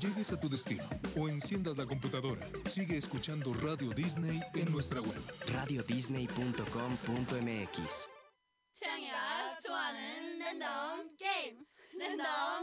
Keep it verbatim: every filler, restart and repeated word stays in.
llegues a tu destino o enciendas la computadora, sigue escuchando Radio Disney en nuestra web. radio disney punto com punto m x. 태양이가 좋아하는 랜덤 게임 랜덤